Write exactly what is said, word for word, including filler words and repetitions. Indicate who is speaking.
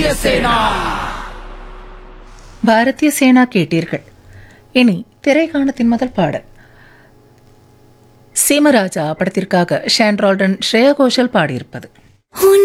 Speaker 1: சேனா.
Speaker 2: பாரதிய சேனா கேட்டீர்கள். இனி திரைக்காணத்தின் முதல் பாடல். சீமராஜா படத்திற்காக ஷான் ரால்டன், ஸ்ரேயா கோஷல் பாடியிருப்பது.